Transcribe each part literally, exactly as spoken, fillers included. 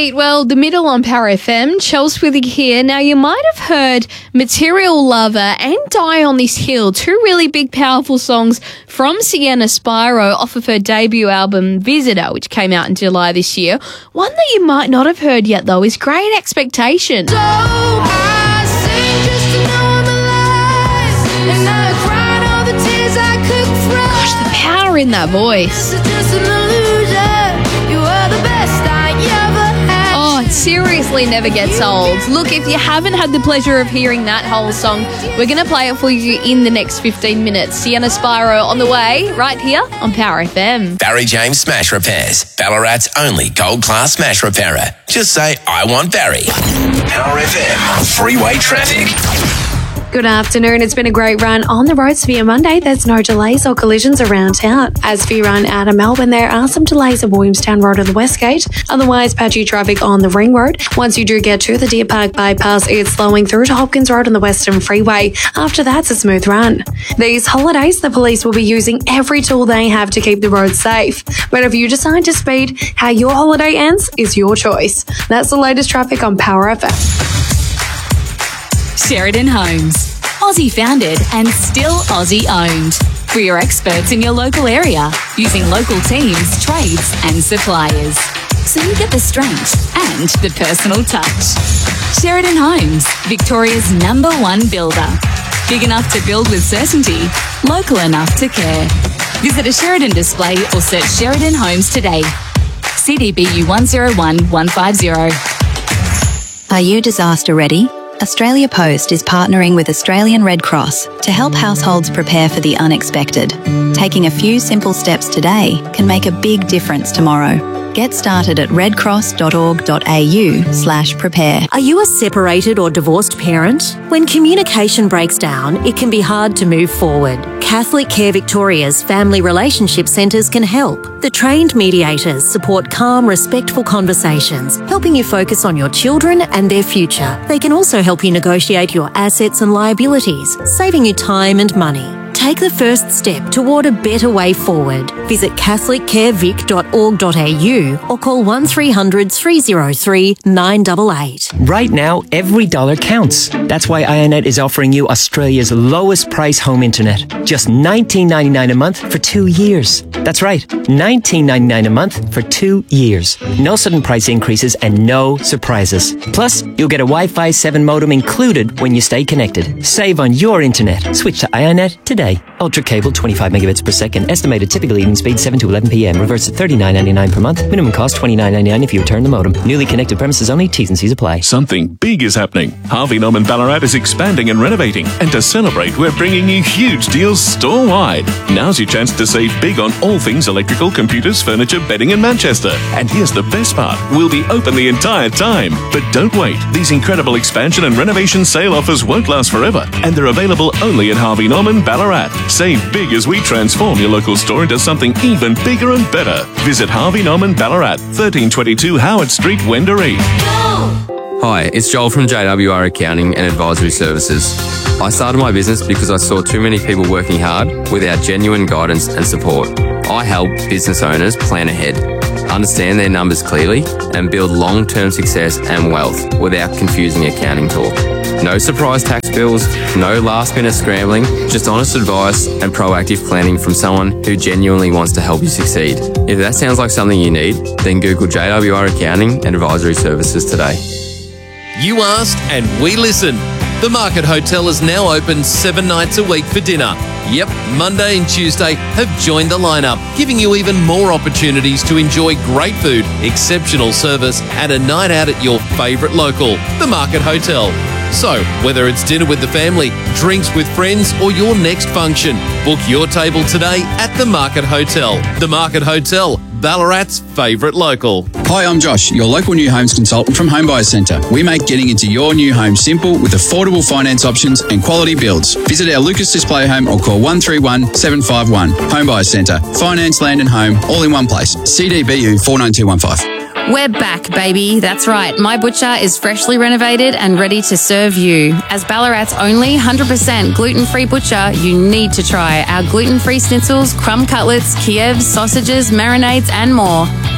right, well, the middle on Power F M, Chels with you here. Now, you might have heard Material Lover and Die on This Hill, two really big, powerful songs from Sienna Spiro off of her debut album, Visitor, which came out in July this year. One that you might not have heard yet, though, is Great Expectations. So I sing just to know I'm alive, and I cried all the tears I could cry. Gosh, the power in that voice. It's just an illusion. You are the best I ever had. Oh, it seriously never gets old. Look, if you haven't had the pleasure of hearing that whole song, we're going to play it for you in the next fifteen minutes. Sienna Spiro on the way, right here on Power F M. Barry James Smash Repairs, Ballarat's only gold-class smash repairer. Just say, I want Barry. Power F M, freeway traffic. Good afternoon. It's been a great run on the roads for your Monday. There's no delays or collisions around town. As for your run out of Melbourne, there are some delays at Williamstown Road on the West Gate. Otherwise, patchy traffic on the Ring Road. Once you do get to the Deer Park bypass, it's slowing through to Hopkins Road on the Western Freeway. After that, it's a smooth run. These holidays, the police will be using every tool they have to keep the roads safe. But if you decide to speed, how your holiday ends is your choice. That's the latest traffic on Power F M. Sheridan Homes. Aussie founded and still Aussie owned. We are experts in your local area, using local teams, trades and suppliers. So you get the strength and the personal touch. Sheridan Homes, Victoria's number one builder. Big enough to build with certainty, local enough to care. Visit a Sheridan display or search Sheridan Homes today. C D B U one zero one one five zero. Are you disaster ready? Australia Post is partnering with Australian Red Cross to help households prepare for the unexpected. Taking a few simple steps today can make a big difference tomorrow. Get started at redcross.org.au slash prepare. Are you a separated or divorced parent? When communication breaks down, it can be hard to move forward. Catholic Care Victoria's Family Relationship Centres can help. The trained mediators support calm, respectful conversations, helping you focus on your children and their future. They can also help you negotiate your assets and liabilities, saving you time and money. Take the first step toward a better way forward. Visit catholic care vic dot org dot a u or call one three hundred three oh three nine eight eight. Right now, every dollar counts. That's why iiNet is offering you Australia's lowest price home internet. Just nineteen ninety-nine a month for two years. That's right, nineteen ninety-nine a month for two years. No sudden price increases and no surprises. Plus, you'll get a Wi-Fi seven modem included when you stay connected. Save on your internet. Switch to iiNet today. Ultra cable, twenty-five megabits per second. Estimated typical evening speed, seven to eleven p m. Reverse at thirty-nine ninety-nine per month. Minimum cost, twenty-nine ninety-nine if you return the modem. Newly connected premises only. T's and C's apply. Something big is happening. Harvey Norman Ballarat is expanding and renovating. And to celebrate, we're bringing you huge deals store-wide. Now's your chance to save big on all things electrical, computers, furniture, bedding in Manchester. And here's the best part. We'll be open the entire time. But don't wait. These incredible expansion and renovation sale offers won't last forever. And they're available only at Harvey Norman Ballarat. Save big as we transform your local store into something even bigger and better. Visit Harvey Norman Ballarat, thirteen twenty-two Howard Street, Wendouree. Hi, it's Joel from J W R Accounting and Advisory Services. I started my business because I saw too many people working hard without genuine guidance and support. I help business owners plan ahead, understand their numbers clearly, and build long-term success and wealth without confusing accounting talk. No surprise tax bills, no last-minute scrambling, just honest advice and proactive planning from someone who genuinely wants to help you succeed. If that sounds like something you need, then Google J W R Accounting and Advisory Services today. You asked and we listened. The Market Hotel is now open seven nights a week for dinner. Yep, Monday and Tuesday have joined the lineup, giving you even more opportunities to enjoy great food, exceptional service, and a night out at your favourite local, The Market Hotel. So, whether it's dinner with the family, drinks with friends, or your next function, book your table today at The Market Hotel. The Market Hotel, Ballarat's favourite local. Hi, I'm Josh, your local new homes consultant from Home Buyers Centre. We make getting into your new home simple with affordable finance options and quality builds. Visit our Lucas Display Home or call one three one seven five one. Home Buyers Centre. Finance, land and home, all in one place. C D B U four nine two one five. We're back, baby. That's right. My Butcher is freshly renovated and ready to serve you. As Ballarat's only one hundred percent gluten-free butcher, you need to try our gluten-free schnitzels, crumb cutlets, Kievs, sausages, marinades and more.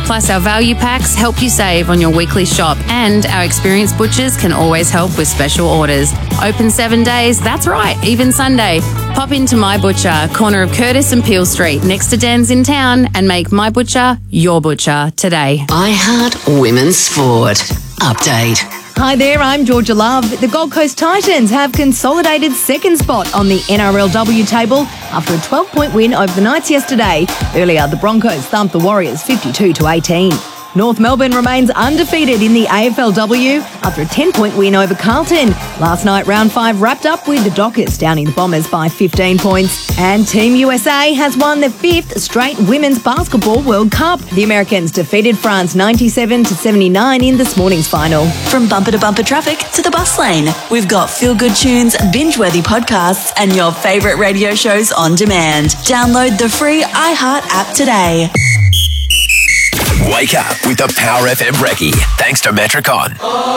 Plus, our value packs help you save on your weekly shop, and our experienced butchers can always help with special orders. Open seven days, that's right, even Sunday. Pop into My Butcher, corner of Curtis and Peel Street, next to Dan's in town, and make My Butcher your butcher today. I Heart Women's Sport. Update. Hi there, I'm Georgia Love. The Gold Coast Titans have consolidated second spot on the N R L W table after a twelve-point win over the Knights yesterday. Earlier, the Broncos thumped the Warriors fifty-two to eighteen. North Melbourne remains undefeated in the A F L W after a ten-point win over Carlton. Last night, round five wrapped up with the Dockers downing the Bombers by fifteen points. And Team U S A has won the fifth straight Women's Basketball World Cup. The Americans defeated France ninety-seven to seventy-nine in this morning's final. From bumper to bumper traffic to the bus lane, we've got feel-good tunes, binge-worthy podcasts, and your favourite radio shows on demand. Download the free iHeart app today. Wake up with the Power F M Brekkie. Thanks to Metricon.